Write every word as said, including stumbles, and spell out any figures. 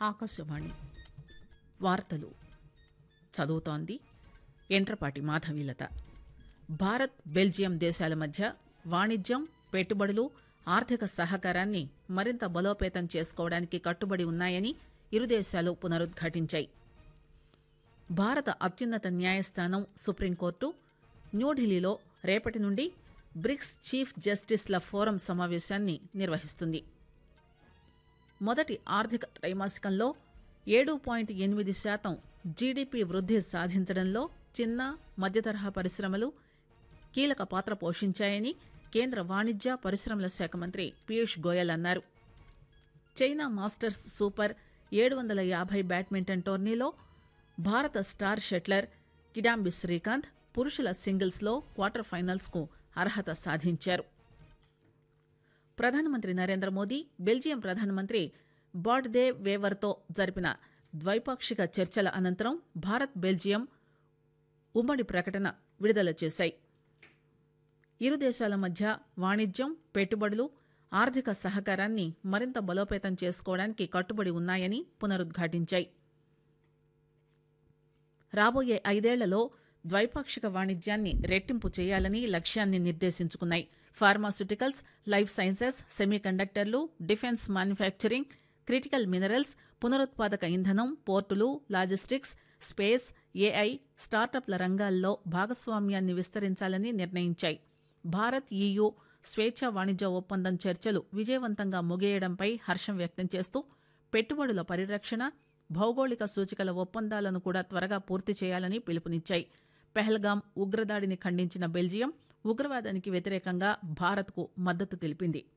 ఆకాశవాణి వార్తలు చదువుతోంది ఎంట్రపాటి మాధవీలత. భారత్ బెల్జియం దేశాల మధ్య వాణిజ్యం, పెట్టుబడులు, ఆర్థిక సహకారాన్ని మరింత బలోపేతం చేసుకోవడానికి కట్టుబడి ఉన్నాయని ఇరు దేశాలు పునరుద్ఘాటించాయి. భారత అత్యున్నత న్యాయస్థానం సుప్రీంకోర్టు న్యూఢిల్లీలో రేపటి నుండి బ్రిక్స్ చీఫ్ జస్టిస్ల ఫోరం సమావేశాన్ని నిర్వహిస్తుంది. మొదటి ఆర్థిక త్రైమాసికంలో ఏడు పాయింట్ ఎనిమిది శాతం జీడీపీ వృద్ధి సాధించడంలో చిన్న, మధ్యతరహా పరిశ్రమలు కీలక పాత్ర పోషించాయని కేంద్ర వాణిజ్య, పరిశ్రమల శాఖ మంత్రి పీయూష్ గోయల్ అన్నారు. చైనా మాస్టర్స్ సూపర్ ఏడు వందల యాభై బ్యాడ్మింటన్ టోర్నీలో భారత స్టార్ షట్లర్ కిడాంబి శ్రీకాంత్ పురుషుల సింగిల్స్ లో క్వార్టర్ ఫైనల్స్ కు అర్హత సాధించారు. ప్రధానమంత్రి నరేంద్ర మోదీ బెల్జియం ప్రధానమంత్రి బాట్ దే వేవర్తో జరిపిన ద్వైపాక్షిక చర్చల అనంతరం భారత్, బెల్జియం ఉమ్మడి ప్రకటన విడుదల చేశాయి. ఇరు దేశాల మధ్య వాణిజ్యం, పెట్టుబడులు, ఆర్థిక సహకారాన్ని మరింత బలోపేతం చేసుకోవడానికి కట్టుబడి ఉన్నాయని పునరుద్ఘాటించాయి. రాబోయే ఐదేళ్లలో ద్వైపాక్షిక వాణిజ్యాన్ని రెట్టింపు చేయాలని లక్ష్యాన్ని నిర్దేశించుకున్నాయి. Pharmaceuticals, life sciences, సెమీకండక్టర్లు, defence manufacturing, critical minerals, పునరుత్పాదక ఇంధనం, పోర్టులు, లాజిస్టిక్స్, స్పేస్, ఏఐ, స్టార్టప్ల రంగాల్లో భాగస్వామ్యాన్ని విస్తరించాలని నిర్ణయించాయి. భారత్, ఈయూ స్వేచ్ఛా వాణిజ్య ఒప్పందం చర్చలు విజయవంతంగా ముగియడంపై హర్షం వ్యక్తం చేస్తూ పెట్టుబడుల పరిరక్షణ, భౌగోళిక సూచికల ఒప్పందాలను కూడా త్వరగా పూర్తి చేయాలని పిలుపునిచ్చాయి. పెహల్గాం ఉగ్రదాడిని ఖండించిన బెల్జియం ఉగ్రవాదానికి వ్యతిరేకంగా భారత్కు మద్దతు తెలిపింది.